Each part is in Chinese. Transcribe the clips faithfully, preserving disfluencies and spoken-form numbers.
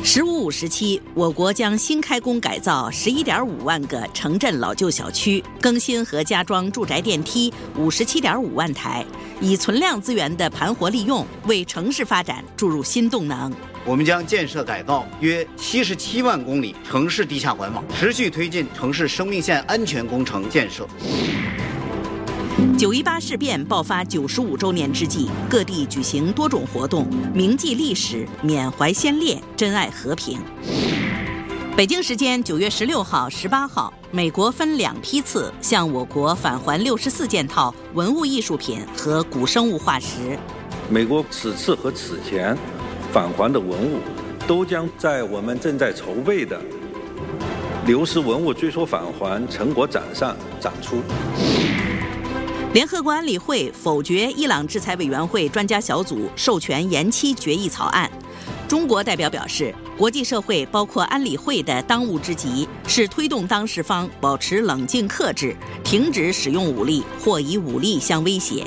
十五五时期，我国将新开工改造十一点五万个城镇老旧小区，更新和加装住宅电梯五十七点五万台，以存量资源的盘活利用，为城市发展注入新动能。 我们将建设改造约七十七万公里城市地下管网，持续推进城市生命线安全工程建设。 九一八事变爆发九十五周年之际，各地举行多种活动，铭记历史，缅怀先烈，珍爱和平。北京时间九月十六号、十八号，美国分两批次向我国返还六十四件套文物艺术品和古生物化石。 美国此次和此前返还的文物，都将在我们正在筹备的流失文物追溯返还成果展上展出。 联合国安理会否决伊朗制裁委员会专家小组授权延期决议草案。中国代表表示，国际社会包括安理会的当务之急是推动当事方保持冷静克制，停止使用武力或以武力相威胁。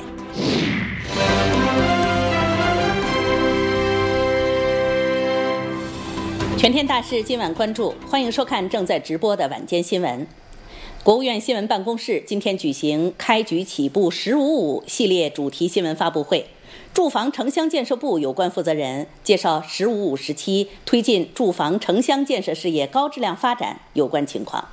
全天大事今晚关注，欢迎收看正在直播的晚间新闻。国务院新闻办公室今天举行开局起步十五五系列主题新闻发布会，住房城乡建设部有关负责人介绍十五五时期推进住房城乡建设事业高质量发展有关情况。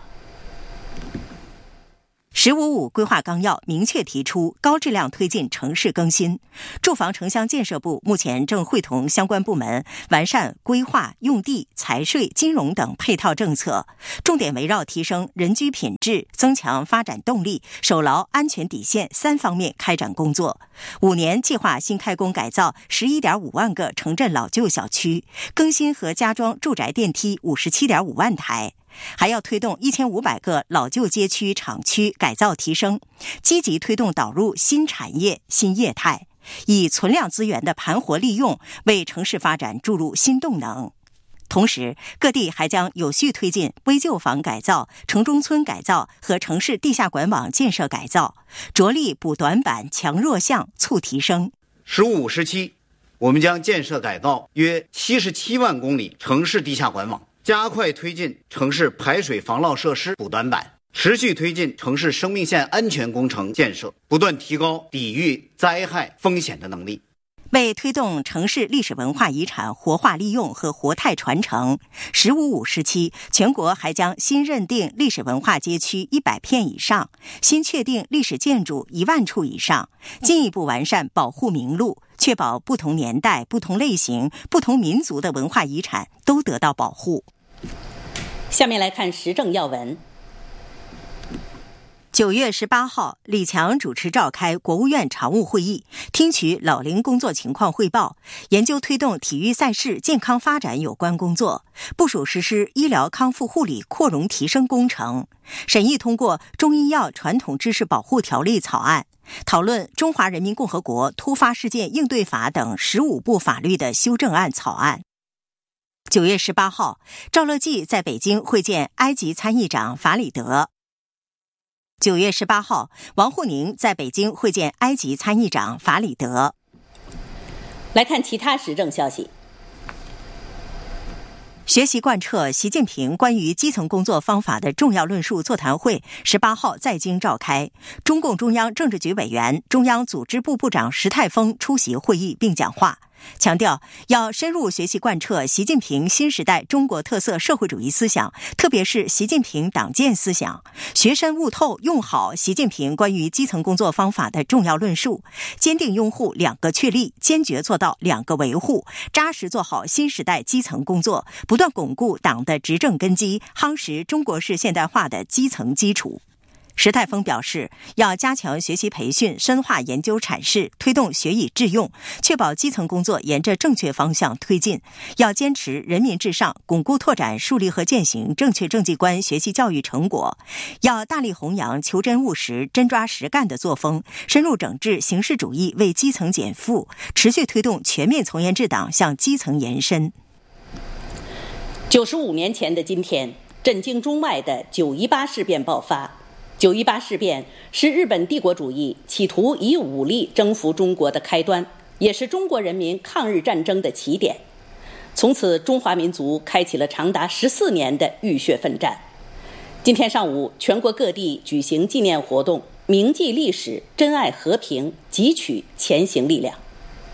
十五五规划纲要明确提出高质量推进城市更新，住房城乡建设部目前正会同相关部门完善规划、用地、财税、金融等配套政策，重点围绕提升人居品质、增强发展动力、守牢安全底线三方面开展工作。五年计划新开工改造十一点五万个城镇老旧小区，更新和加装住宅电梯五十七点五万台。还要推动一千五百个老旧街区厂区改造提升，积极推动导入新产业新业态，以存量资源的盘活利用，为城市发展注入新动能。同时，各地还将有序推进危旧房改造、城中村改造和城市地下管网建设改造，着力补短板、强弱项、促提升。 十五五时期，我们将建设改造约七十七万公里城市地下管网，加快推进城市排水防涝设施补短板，持续推进城市生命线安全工程建设，不断提高抵御灾害风险的能力。 为推动城市历史文化遗产活化利用和活态传承，十五五时期，全国还将新认定历史文化街区一百片以上，新确定历史建筑一万处以上，进一步完善保护名录，确保不同年代、不同类型、不同民族的文化遗产都得到保护。 下面来看时政要闻。 九月十八号，李强主持召开国务院常务会议，听取老龄工作情况汇报，研究推动体育赛事健康发展有关工作，部署实施医疗康复护理扩容提升工程，审议通过《中医药传统知识保护条例》草案，讨论《中华人民共和国突发事件应对法》等十五部法律的修正案草案。九月十八号，赵乐际在北京会见埃及参议长法里德。九月十八号，王沪宁在北京会见埃及参议长法里德。 来看其他时政消息。 学习贯彻习近平关于基层工作方法的重要论述座谈会十八号在京召开，中共中央政治局委员、中央组织部部长石泰峰出席会议并讲话，强调要深入学习贯彻习近平新时代中国特色社会主义思想，特别是习近平党建思想，学深悟透用好习近平关于基层工作方法的重要论述，坚定拥护两个确立，坚决做到两个维护，扎实做好新时代基层工作，不断巩固党的执政根基，夯实中国式现代化的基层基础。石泰峰表示，要加强学习培训，深化研究阐释，推动学以致用，确保基层工作沿着正确方向推进。要坚持人民至上，巩固拓展树立和践行正确政绩观学习教育成果。要大力弘扬求真务实、真抓实干的作风，深入整治形式主义为基层减负，持续推动全面从严治党向基层延伸。 九十五年前的今天，震惊中外的九一八事变爆发。九一八事变是日本帝国主义企图以武力征服中国的开端，也是中国人民抗日战争的起点。 从此，中华民族开启了长达十四年的浴血奋战。今天上午，全国各地举行纪念活动，铭记历史，珍爱和平，汲取前行力量。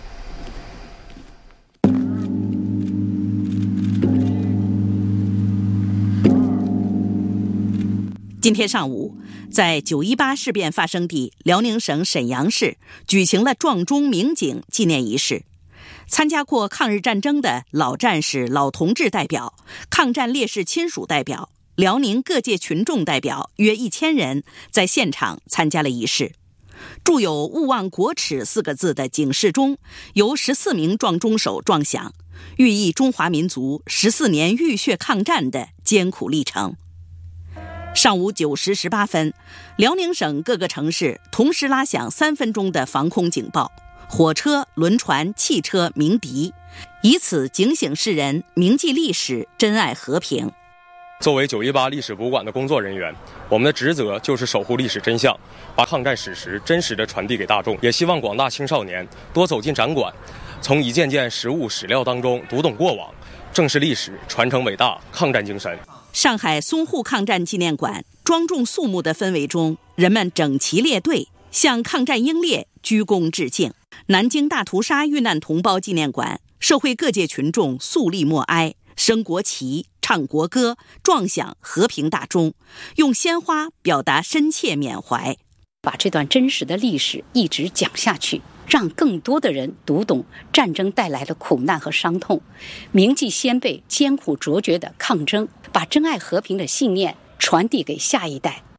今天上午，在九一八事变发生地辽宁省沈阳市举行了撞钟鸣警纪念仪式。参加过抗日战争的老战士、老同志代表、抗战烈士亲属代表、辽宁各界群众代表约一千人在现场参加了仪式。铸有“勿忘国耻”四个字的警示钟由十四名撞钟手撞响，寓意中华民族十四年浴血抗战的艰苦历程。上午九时十八分，辽宁省各个城市同时拉响三分钟的防空警报，火车、轮船、汽车鸣笛，以此警醒世人铭记历史，珍爱和平。 作为九一八历史博物馆的工作人员，我们的职责就是守护历史真相，把抗战史实真实地传递给大众。也希望广大青少年多走进展馆，从一件件实物史料当中读懂过往，正视历史，传承伟大抗战精神。 上海淞沪抗战纪念馆庄重肃穆的氛围中，人们整齐列队，向抗战英烈鞠躬致敬。南京大屠杀遇难同胞纪念馆，社会各界群众肃立默哀，升国旗，唱国歌，撞响和平大钟，用鲜花表达深切缅怀。 把这段真实的历史一直讲下去，让更多的人读懂战争带来的苦难和伤痛，铭记先辈艰苦卓绝的抗争，把珍爱和平的信念传递给下一代。